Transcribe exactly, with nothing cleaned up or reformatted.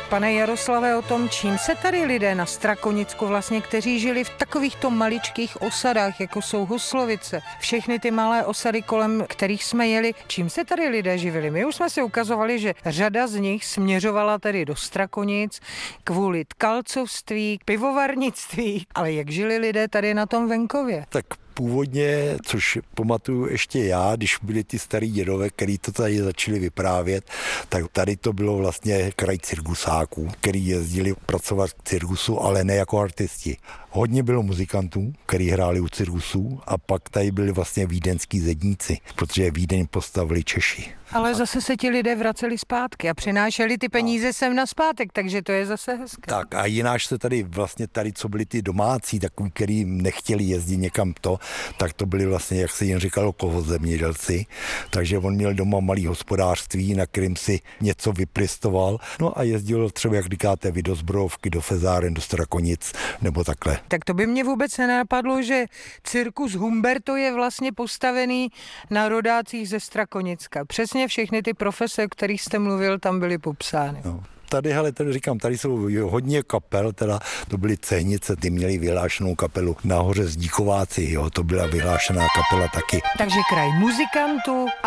pane Jaroslave, o tom, čím se tady lidé na Strakonicku vlastně, kteří žili v takovýchto maličkých osadách, jako jsou Huslovice, všechny ty malé osady, kolem kterých jsme jeli, čím se tady lidé živili? My už jsme si ukazovali, že řada z nich směřovala tedy do Strakonic kvůli tkalcovství, pivovarnictví, ale jak žili lidé tady na tom venkově? Tak původně, což pamatuju ještě já, když byli ty starý dědové, který to tady začali vyprávět, tak tady to bylo vlastně kraj cirkusáků, který jezdili pracovat v cirkusu, ale ne jako artisti. Hodně bylo muzikantů, kteří hráli u cirkusů, a pak tady byli vlastně vídeňský zedníci, protože Vídeň postavili Češi. Ale zase se ti lidé vraceli zpátky a přinášeli ty peníze sem na zpátek, takže to je zase hezké. Tak a jináč se tady vlastně tady, co byli ty domácí, takový, který nechtěli jezdit někam to, tak to byli vlastně, jak se jim říkalo, kohozemědělci. Takže on měl doma malý hospodářství, na kterým si něco vypěstoval. No a jezdil třeba, jak říkáte, vy do Zbrojovky, do Fezáren, do Strakonic nebo takhle. Tak to by mě vůbec nenapadlo, že cirkus Humberto je vlastně postavený na rodácích ze Strakonicka. Přesně všechny ty profese, o kterých jste mluvil, tam byly popsány. No. Tady, hele, tady říkám, tady jsou hodně kapel, teda to byly Cehnice, ty měli vyhlášenou kapelu. Nahoře Zdíkováci, jo, to byla vyhlášená kapela taky. Takže kraj muzikantů